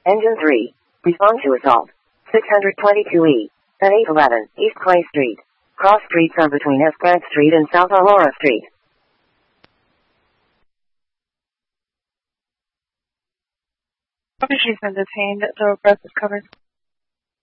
Engine 3. Respond to assault. 622E. At 811 East Clay Street. Cross streets are between S. Grant Street and South Aurora Street. She's been detained. The request is covered.